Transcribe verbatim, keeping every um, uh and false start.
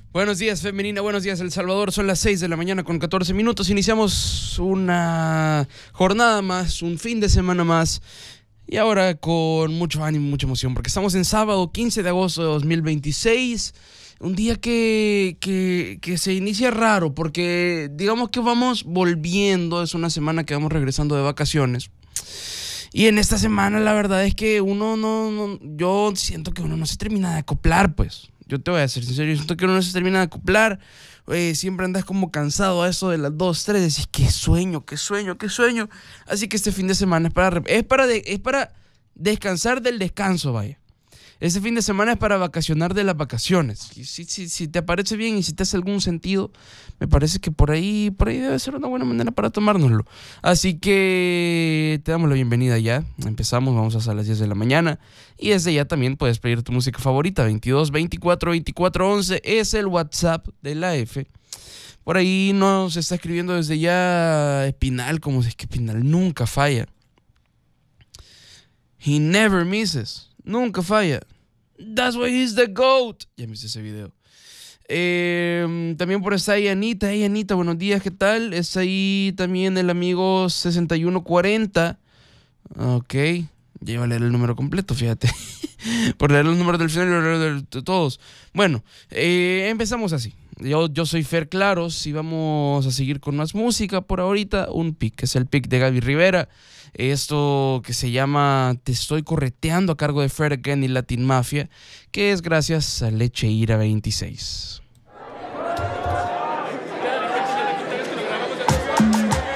Buenos días, femenina, buenos días, El Salvador. Son las seis de la mañana con catorce minutos. Iniciamos una jornada más, un fin de semana más. Y ahora con mucho ánimo, mucha emoción, porque estamos en sábado quince de agosto de dos mil veintiséis. Un día que, que, que se inicia raro, porque digamos que vamos volviendo. Es una semana que vamos regresando de vacaciones. Y en esta semana la verdad es que uno no, no yo siento que uno no se termina de acoplar, pues. Yo te voy a ser sincero, yo siento que uno no se termina de acoplar. Eh, siempre andas como cansado a eso de las dos, tres. Decís, qué sueño, qué sueño, qué sueño. Así que este fin de semana es para, es para, de, es para descansar del descanso, vaya. Este fin de semana es para vacacionar de las vacaciones. Si, si, si, si te parece bien y si te hace algún sentido, me parece que por ahí, por ahí debe ser una buena manera para tomárnoslo. Así que te damos la bienvenida ya. Empezamos, vamos hasta las diez de la mañana. Y desde ya también puedes pedir tu música favorita. veintidós, veinticuatro, veinticuatro, once es el WhatsApp de la F. Por ahí nos está escribiendo desde ya Espinal, como si es que Espinal nunca falla. He never misses. Nunca falla. That's why he's the GOAT. Ya me hice ese video. Eh, también por está ahí Anita. Hey Anita, buenos días, ¿qué tal? Está ahí también el amigo sesenta y uno cuarenta. Ok. Ya iba a leer el número completo, fíjate. Por leer los números del final y leer de todos. Bueno, eh, empezamos así. Yo, yo soy Fer Claros y vamos a seguir con más música por ahorita. Un pick, es el pick de Gaby Rivera. Esto que se llama Te estoy correteando, a cargo de Fred Again y Latin Mafia, que es gracias a Leche Ira veintiséis.